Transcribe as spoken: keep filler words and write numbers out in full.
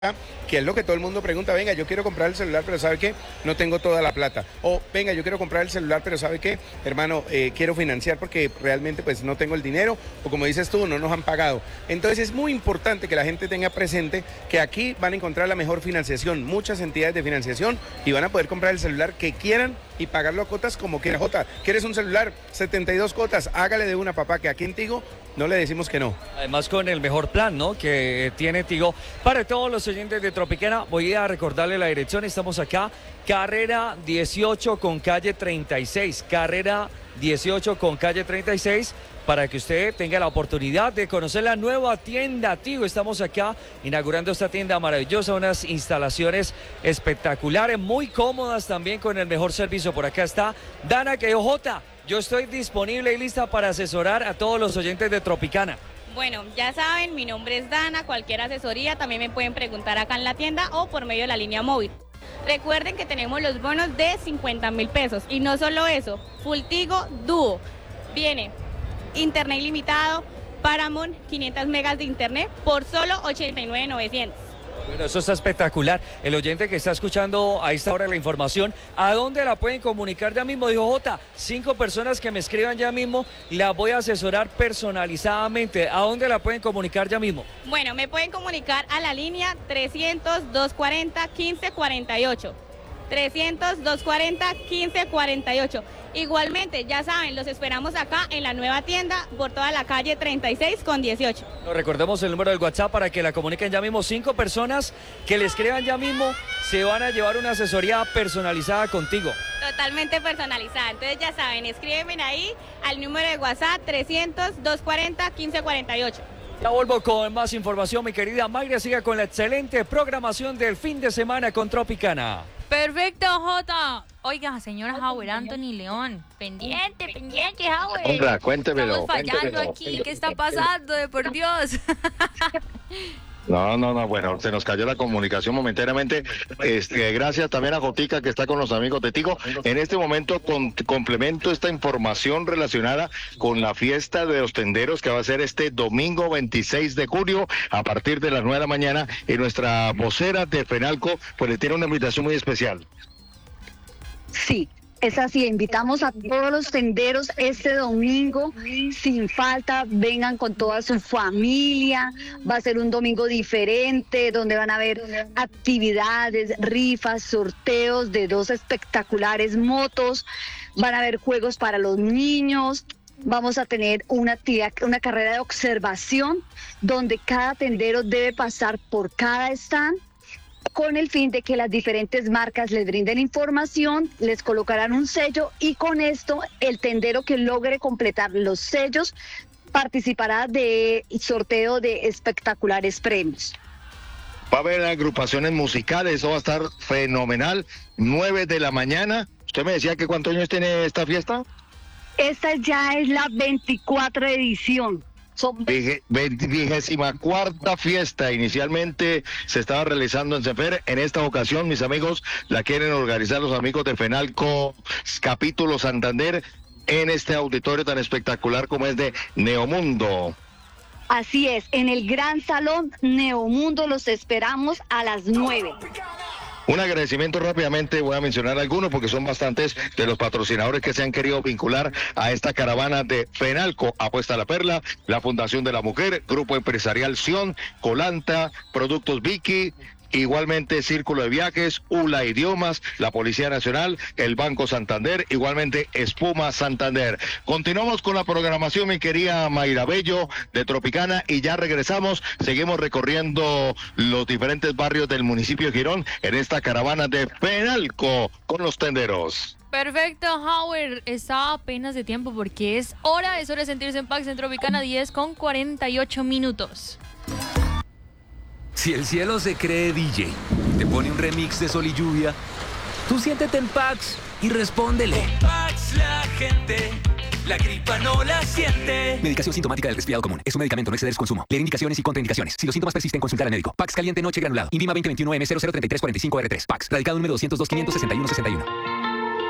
que es lo que todo el mundo pregunta, venga, yo quiero comprar el celular, pero ¿sabe qué? No tengo toda la plata. O, venga, yo quiero comprar el celular, pero ¿sabe qué? Hermano, eh, quiero financiar porque realmente pues no tengo el dinero, o como dices tú, no nos han pagado. Entonces es muy importante que la gente tenga presente que aquí van a encontrar la mejor financiación, muchas entidades de financiación, y van a poder comprar el celular que quieran y pagarlo a cuotas como quieras. Jota, ¿quieres un celular? setenta y dos cuotas, hágale de una, papá, que aquí en Tigo no le decimos que no. Además con el mejor plan, ¿no?, que tiene Tigo. Para todos los oyentes de Tropicana, voy a recordarle la dirección. Estamos acá, carrera dieciocho con calle treinta y seis. Carrera dieciocho con calle treinta y seis, para que usted tenga la oportunidad de conocer la nueva tienda Tigo. Estamos acá inaugurando esta tienda maravillosa, unas instalaciones espectaculares, muy cómodas también, con el mejor servicio. Por acá está Dana, que Jota, yo estoy disponible y lista para asesorar a todos los oyentes de Tropicana. Bueno, ya saben, mi nombre es Dana, cualquier asesoría también me pueden preguntar acá en la tienda o por medio de la línea móvil. Recuerden que tenemos los bonos de cincuenta mil pesos y no solo eso, Full Tigo Duo. Viene internet ilimitado, Paramount, quinientos megas de internet por solo ochenta y nueve mil novecientos. Bueno, eso está espectacular. El oyente que está escuchando a esta hora la información, ¿a dónde la pueden comunicar ya mismo? Dijo Jota, cinco personas que me escriban ya mismo, la voy a asesorar personalizadamente. ¿A dónde la pueden comunicar ya mismo? Bueno, me pueden comunicar a la línea trescientos, doscientos cuarenta, quince cuarenta y ocho. trescientos, doscientos cuarenta, quince cuarenta y ocho. Igualmente, ya saben, los esperamos acá en la nueva tienda por toda la calle treinta y seis con dieciocho. Nos recordemos el número del WhatsApp para que la comuniquen ya mismo. Cinco personas que le escriban ya mismo se van a llevar una asesoría personalizada contigo. Totalmente personalizada. Entonces ya saben, escríbenme ahí al número de WhatsApp trescientos, doscientos cuarenta, quince cuarenta y ocho. Ya vuelvo con más información, mi querida Mayra. Siga con la excelente programación del fin de semana con Tropicana. Perfecto, Jota. Oiga, señor Howard Anthony León, pendiente, pendiente, Howard. Venga, cuéntemelo. Estamos fallando cuéntemelo. aquí. ¿Qué está pasando? De por Dios. No, no, no, bueno, se nos cayó la comunicación momentáneamente. Este, gracias también a Jotica, que está con los amigos de Tigo. En este momento con, complemento esta información relacionada con la fiesta de los tenderos, que va a ser este domingo veintiséis de julio a partir de las nueve de la mañana. Y nuestra vocera de FENALCO pues le tiene una invitación muy especial. Sí, es así, invitamos a todos los tenderos este domingo, sin falta, vengan con toda su familia, va a ser un domingo diferente, donde van a haber actividades, rifas, sorteos de dos espectaculares motos, van a haber juegos para los niños, vamos a tener una actividad, una carrera de observación, donde cada tendero debe pasar por cada stand, con el fin de que las diferentes marcas les brinden información, les colocarán un sello y con esto el tendero que logre completar los sellos participará de sorteo de espectaculares premios. Va a haber agrupaciones musicales, eso va a estar fenomenal. nueve de la mañana. ¿Usted me decía que cuántos años tiene esta fiesta? Esta ya es la veinticuatro edición. Son Vigésima cuarta fiesta. Inicialmente se estaba realizando en Senfer. En esta ocasión, mis amigos, la quieren organizar los amigos de FENALCO Capítulo Santander en este auditorio tan espectacular como es de Neomundo. Así es, en el gran salón Neomundo los esperamos a las nueve. Un agradecimiento rápidamente, voy a mencionar algunos porque son bastantes de los patrocinadores que se han querido vincular a esta caravana de FENALCO: Apuesta a la Perla, la Fundación de la Mujer, Grupo Empresarial Sion, Colanta, Productos Vicky, igualmente Círculo de Viajes, U L A Idiomas, la Policía Nacional, el Banco Santander, igualmente Espuma Santander. Continuamos con la programación, mi querida Mayra Bello de Tropicana, y ya regresamos. Seguimos recorriendo los diferentes barrios del municipio de Girón en esta caravana de FENALCO con los tenderos. Perfecto, Howard. Está apenas de tiempo porque es hora, es hora de sentirse en paz en Tropicana, diez con cuarenta y ocho minutos. Si el cielo se cree D J, te pone un remix de Sol y Lluvia, tú siéntete en Pax y respóndele. Con Pax la gente, la gripa no la siente. Medicación sintomática del resfriado común. Es un medicamento, no exceder su consumo. Leer indicaciones y contraindicaciones. Si los síntomas persisten, consultar al médico. Pax caliente noche granulado. Invima veinte veintiuno M cero cero treinta y tres cuarenta y cinco R tres. Pax. Radicado número doscientos dos, quinientos sesenta y uno, sesenta y uno.